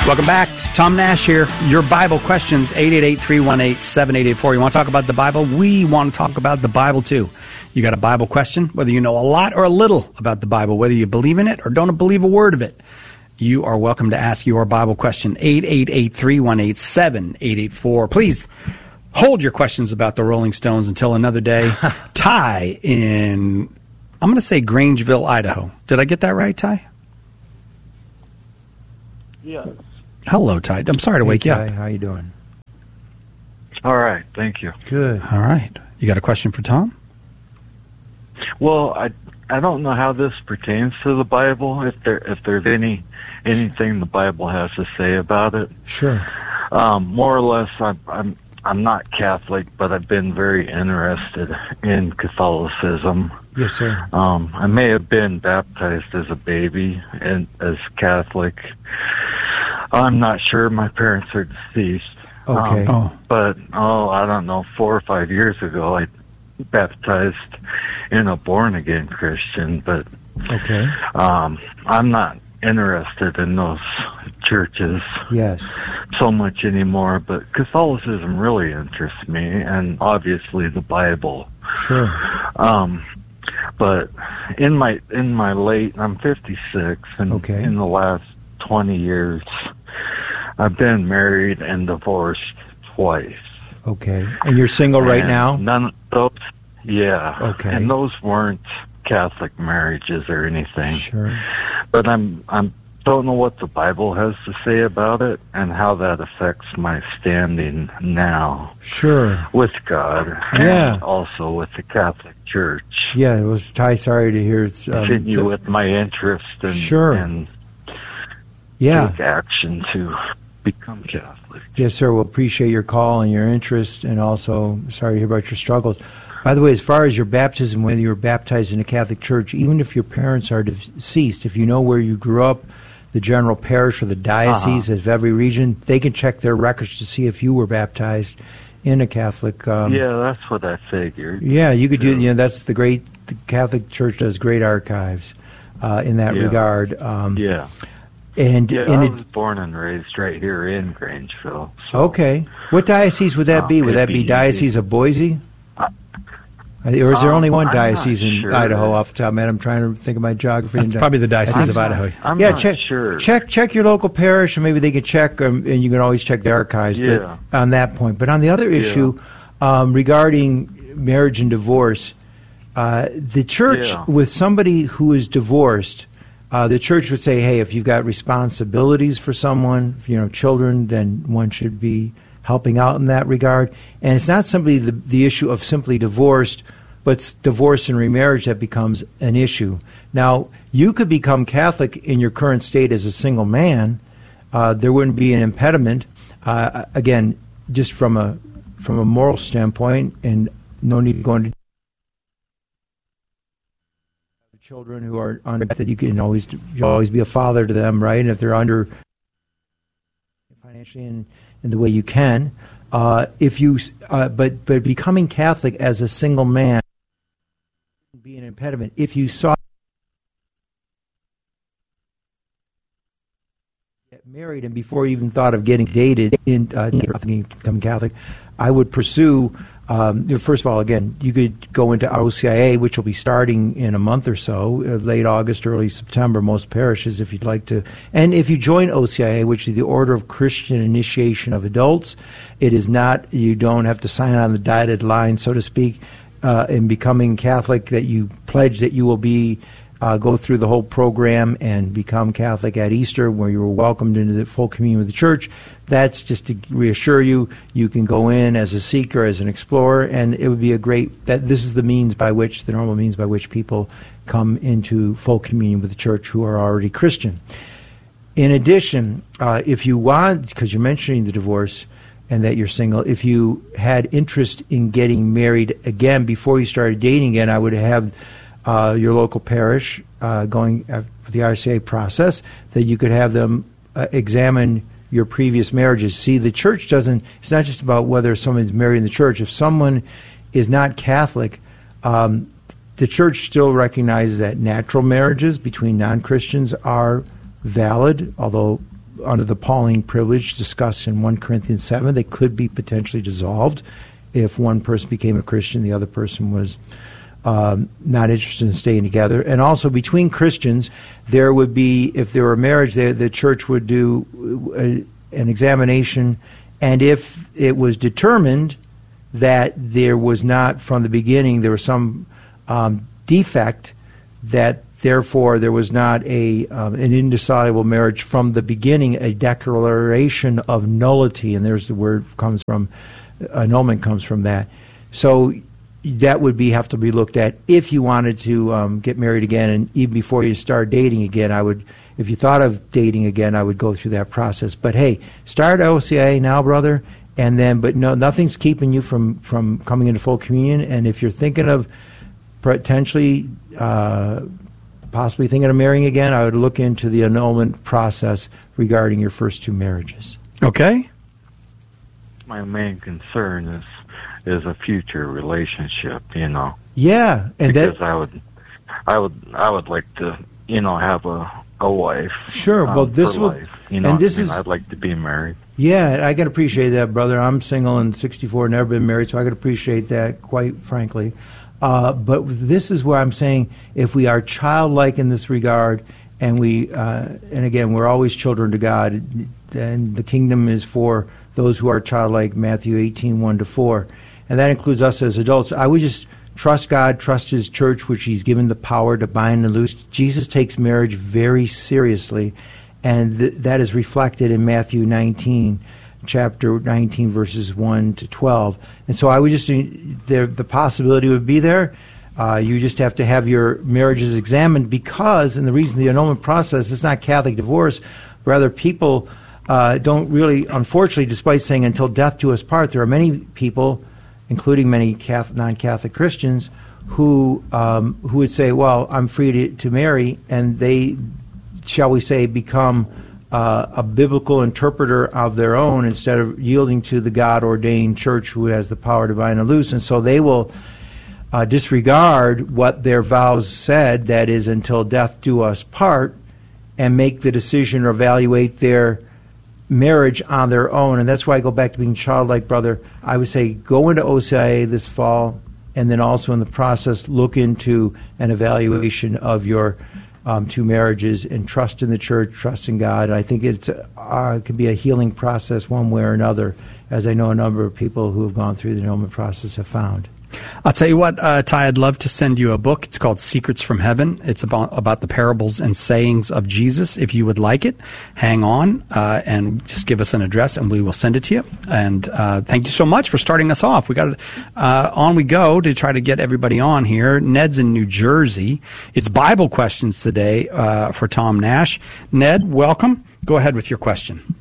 Welcome back. Tom Nash here. Your Bible questions, 888-318-7884. You want to talk about the Bible? We want to talk about the Bible, too. You got a Bible question, whether you know a lot or a little about the Bible, whether you believe in it or don't believe a word of it, you are welcome to ask your Bible question, 888-318-7884. Please hold your questions about the Rolling Stones until another day. Ty in, I'm going to say Grangeville, Idaho. Did I get that right, Ty? Yes. Hello, Ty. I'm sorry to wake you up. How you doing? All right. Thank you. Good. All right. You got a question for Tom? Well, I don't know how this pertains to the Bible. If there's anything the Bible has to say about it. Sure. More or less, I'm not Catholic, but I've been very interested in Catholicism. Yes, sir. I may have been baptized as a baby and as Catholic. I'm not sure. My parents are deceased. Okay. But, I don't know, 4 or 5 years ago, I baptized in a born-again Christian, but okay. I'm not interested in those churches so much anymore, but Catholicism really interests me, and obviously the Bible. Sure. But in my late, I'm 56, and in the last 20 years, I've been married and divorced twice. Okay. And you're single right now? None of those, yeah. Okay. And those weren't Catholic marriages or anything. Sure. But I'm don't know what the Bible has to say about it and how that affects my standing now. Sure. With God. And also with the Catholic Church. Yeah, it was Ty. Sorry to hear. Continue with my interest and take action to become Catholic. Yes, sir. We'll appreciate your call and your interest, and also sorry to hear about your struggles. By the way, as far as your baptism, whether you were baptized in a Catholic church, even if your parents are deceased, if you know where you grew up, the general parish or the diocese of every region, they can check their records to see if you were baptized in a Catholic. That's what I figured. Yeah, you could do. That's the Catholic Church does great archives in that regard. And I was born and raised right here in Grangeville. So okay, what diocese would that be? Would that be Diocese of Boise? Or is there only one diocese in Idaho off the top of my head? I'm trying to think of my geography. That's probably the Diocese of Idaho. I'm not sure. Check your local parish, and maybe they can check, and you can always check the archives on that point. But on the other issue, regarding marriage and divorce, the church, with somebody who is divorced, the church would say, hey, if you've got responsibilities for someone, children, then one should be helping out in that regard. And it's not simply the issue of simply divorced, but it's divorce and remarriage that becomes an issue. Now, you could become Catholic in your current state as a single man. There wouldn't be an impediment. Again, just from a moral standpoint, and no need to go into children who are under that you'll always be a father to them, right? And if they're under financially in the way you can, but becoming Catholic as a single man would be an impediment. If you saw get married and before you even thought of getting dated in becoming Catholic, I would pursue. First of all, again, you could go into OCIA, which will be starting in a month or so, late August, early September, most parishes, if you'd like to. And if you join OCIA, which is the Order of Christian Initiation of Adults, it is not, you don't have to sign on the dotted line, so to speak, in becoming Catholic, that you pledge that you will be go through the whole program and become Catholic at Easter, where you were welcomed into the full communion with the Church. That's just to reassure you. You can go in as a seeker, as an explorer, and it would be this is the normal means by which people come into full communion with the Church who are already Christian. In addition, if you want, because you're mentioning the divorce and that you're single, if you had interest in getting married again before you started dating again, I would have your local parish going for the RCA process, that you could have them examine your previous marriages. See, the church it's not just about whether someone's married in the church. If someone is not Catholic, the church still recognizes that natural marriages between non-Christians are valid, although under the Pauline privilege discussed in 1 Corinthians 7. They could be potentially dissolved if one person became a Christian, the other person was not interested in staying together. And also between Christians, there would be, if there were a marriage, the church would do an examination, and if it was determined that there was not, from the beginning, there was some defect, that therefore there was not an indissoluble marriage from the beginning, a declaration of nullity, and there's the word comes from, annulment comes from that. So that would have to be looked at if you wanted to get married again, and even before you start dating again, if you thought of dating again, I would go through that process. But hey, start OCIA now, brother. And then, but no, nothing's keeping you from coming into full communion. And if you're thinking of potentially, possibly thinking of marrying again, I would look into the annulment process regarding your first two marriages. Okay. My main concern is a future relationship, Yeah, and because I would like to, have a wife. Sure. Well, this will, life, and this is. I'd like to be married. Yeah, I can appreciate that, brother. I'm single and 64, never been married, so I can appreciate that, quite frankly. But this is where I'm saying, if we are childlike in this regard, and and again, we're always children to God, and the kingdom is for those who are childlike, Matthew 18:1-4, and that includes us as adults. I would just trust God, trust His church, which He's given the power to bind and loose. Jesus takes marriage very seriously, and that is reflected in Matthew 19, chapter 19, verses 1-12. And so I would just, the possibility would be there. You just have to have your marriages examined, because, and the reason the annulment process is not Catholic divorce, rather people don't really, unfortunately, despite saying until death do us part, there are many people, including many non-Catholic Christians, who would say, well, I'm free to marry, and they, shall we say, become a biblical interpreter of their own instead of yielding to the God-ordained church who has the power to bind and loose. And so they will disregard what their vows said, that is, until death do us part, and make the decision or evaluate their marriage on their own. And that's why I go back to being childlike, brother. I would say go into OCIA this fall, and then also in the process look into an evaluation of your two marriages, and trust in the church, trust in God. I think it can be a healing process one way or another, as I know a number of people who have gone through the annulment process have found. I'll tell you what, Ty, I'd love to send you a book. It's called Secrets from Heaven. It's about the parables and sayings of Jesus. If you would like it, hang on and just give us an address, and we will send it to you. And thank you so much for starting us off. We got on we go to try to get everybody on here. Ned's in New Jersey. It's Bible questions today for Tom Nash. Ned, welcome. Go ahead with your question.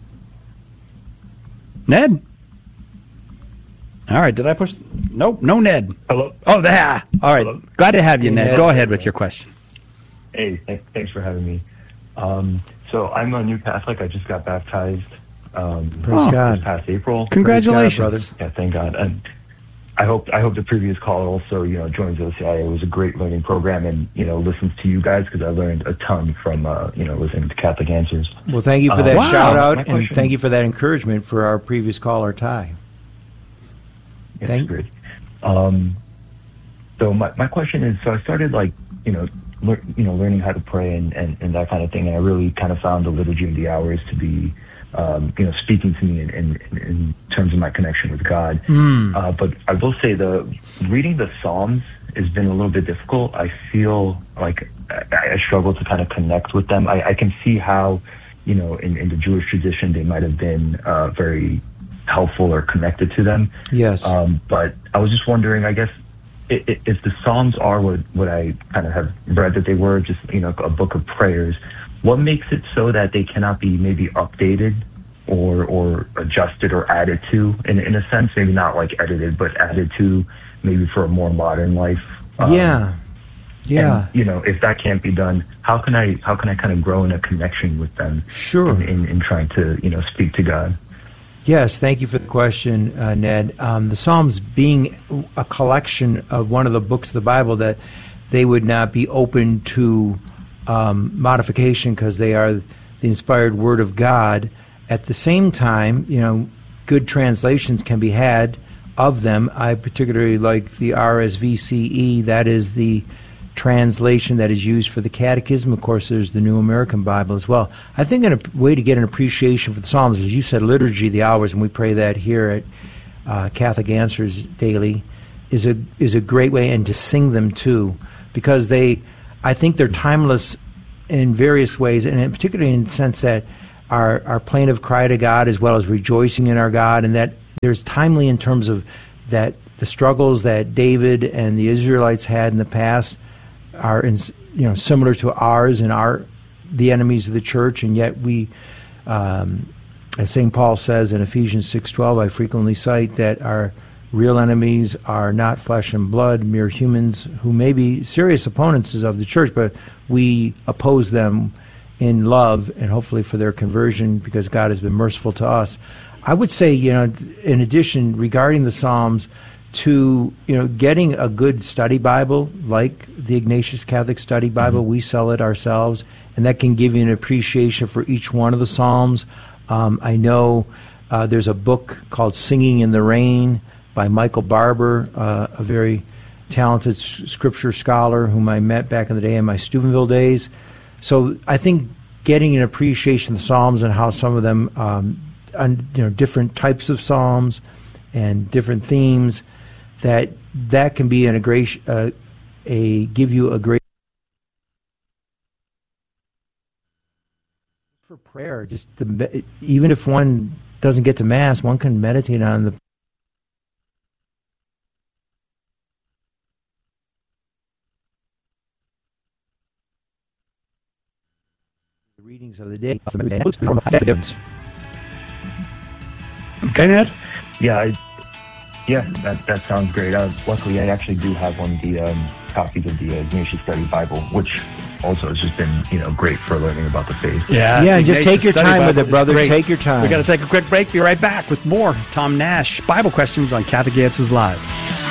Ned? All right, did I push? Nope, no Ned. Hello? Oh, there. All right, hello? Glad to have you, Ned. Go ahead with your question. Hey, thanks for having me. So I'm a new Catholic. I just got baptized Praise God. this past April. Congratulations. Praise God, Yeah, thank God. And I hope the previous caller also, joins OCIA. It was a great learning program, and, listens to you guys, because I learned a ton from, listening to Catholic Answers. Well, thank you for that shout out, and question, thank you for that encouragement for our previous caller, Ty. That's great. So my question is, so I started learning how to pray and that kind of thing, and I really kind of found the Liturgy of the Hours to be, speaking to me in terms of my connection with God. But I will say reading the Psalms has been a little bit difficult. I feel like I struggle to kind of connect with them. I can see how, in the Jewish tradition, they might have been very helpful or connected to them. Yes. But I was just wondering, I guess, if the Psalms are what I kind of have read that they were, just, a book of prayers, what makes it so that they cannot be maybe updated or adjusted or added to, in a sense, maybe not like edited, but added to maybe for a more modern life? Yeah. And, if that can't be done, how can I kind of grow in a connection with them? Sure. In trying to, speak to God? Yes, thank you for the question, Ned. The Psalms being a collection of one of the books of the Bible, that they would not be open to modification, because they are the inspired Word of God. At the same time, good translations can be had of them. I particularly like the RSVCE. That is the translation that is used for the Catechism. Of course, there's the New American Bible as well. I think a way to get an appreciation for the Psalms, as you said, Liturgy of the Hours, and we pray that here at Catholic Answers Daily, is a great way, and to sing them too, because I think they're timeless in various ways, and particularly in the sense that our plaintive cry to God as well as rejoicing in our God, and that there's timely in terms of that the struggles that David and the Israelites had in the past are similar to ours and the enemies of the church, and yet we, as St. Paul says in Ephesians 6:12, I frequently cite that our real enemies are not flesh and blood, mere humans who may be serious opponents of the church, but we oppose them in love and hopefully for their conversion because God has been merciful to us. I would say, in addition, regarding the Psalms, to getting a good study Bible like the Ignatius Catholic Study Bible. We sell it ourselves, and that can give you an appreciation for each one of the Psalms. I know there's a book called Singing in the Rain by Michael Barber, a very talented scripture scholar whom I met back in the day in my Steubenville days. So I think getting an appreciation of the Psalms and how some of them, different types of Psalms and different themes, that can be give you a great for prayer. Just even if one doesn't get to Mass, one can meditate on the readings of the day. Okay, Ned? Yeah, that sounds great. Luckily, I actually do have one of the copies of the Ignatius Study Bible, which also has just been great for learning about the faith. Yeah, just take your time with it, brother. Take your time. We've got to take a quick break. Be right back with more Tom Nash Bible Questions on Catholic Answers Live.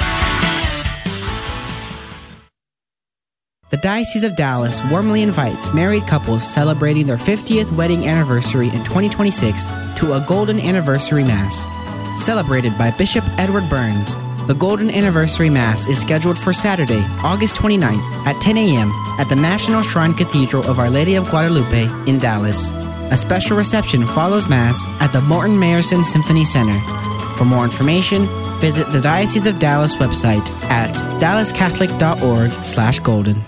The Diocese of Dallas warmly invites married couples celebrating their 50th wedding anniversary in 2026 to a Golden Anniversary Mass. Celebrated by Bishop Edward Burns, the Golden Anniversary Mass is scheduled for Saturday, August 29th at 10 a.m. at the National Shrine Cathedral of Our Lady of Guadalupe in Dallas. A special reception follows Mass at the Morton Mayerson Symphony Center. For more information, visit the Diocese of Dallas website at dallascatholic.org/golden.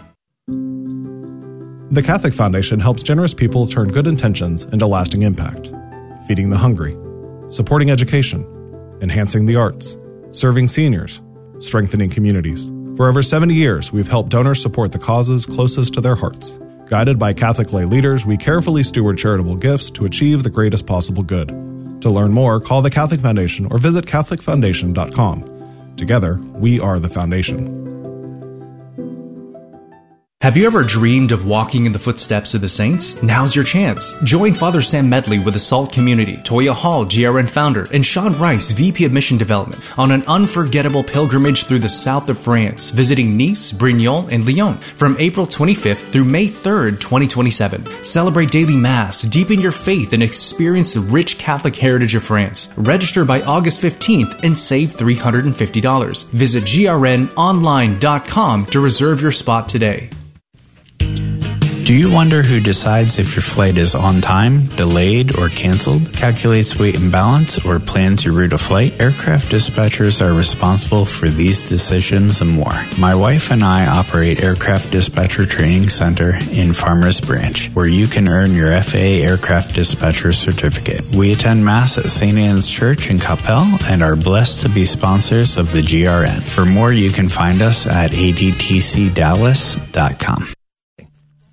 The Catholic Foundation helps generous people turn good intentions into lasting impact. Feeding the hungry, supporting education, enhancing the arts, serving seniors, strengthening communities. For over 70 years, we've helped donors support the causes closest to their hearts. Guided by Catholic lay leaders, we carefully steward charitable gifts to achieve the greatest possible good. To learn more, call the Catholic Foundation or visit CatholicFoundation.com. Together, we are the Foundation. Have you ever dreamed of walking in the footsteps of the saints? Now's your chance. Join Father Sam Medley with the SALT community, Toya Hall, GRN founder, and Sean Rice, VP of Mission Development, on an unforgettable pilgrimage through the south of France, visiting Nice, Brignoles, and Lyon from April 25th through May 3rd, 2027. Celebrate daily Mass, deepen your faith, and experience the rich Catholic heritage of France. Register by August 15th and save $350. Visit grnonline.com to reserve your spot today. Do you wonder who decides if your flight is on time, delayed, or canceled, calculates weight and balance, or plans your route of flight? Aircraft dispatchers are responsible for these decisions and more. My wife and I operate Aircraft Dispatcher Training Center in Farmers Branch, where you can earn your FAA Aircraft Dispatcher Certificate. We attend Mass at St. Anne's Church in Coppell and are blessed to be sponsors of the GRN. For more, you can find us at adtcdallas.com.